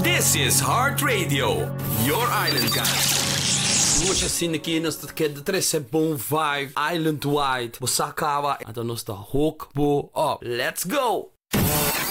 This is Heart Radio, your island guide. Hoje assim aqui nós quer trazer bom vibe, island wide, Osakawa, então nós tá hook bo up. Let's go.